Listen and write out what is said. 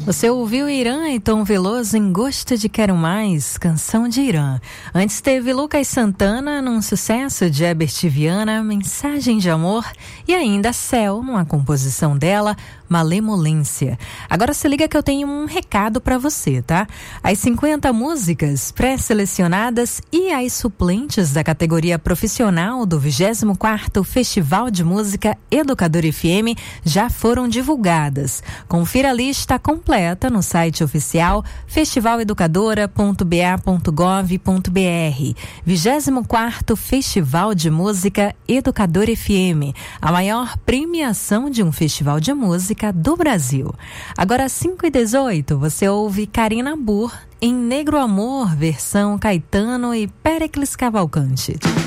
Você ouviu Irã e Tom Veloso em Gosto de Quero Mais, canção de Irã. Antes teve Lucas Santana num sucesso de Herbert Viana, Mensagem de Amor, e ainda Céu, numa composição dela, Malemolência. Agora se liga que eu tenho um recado pra você, tá? As 50 músicas pré-selecionadas e as suplentes da categoria profissional do 24º Festival de Música Educador FM já foram divulgadas. Confira a lista completa no site oficial festivaleducadora.ba.gov.br. 24º Festival de Música Educador FM, a maior premiação de um festival de música do Brasil. Agora às 5h18, você ouve Karina Burr em Negro Amor, versão Caetano e Péricles Cavalcante.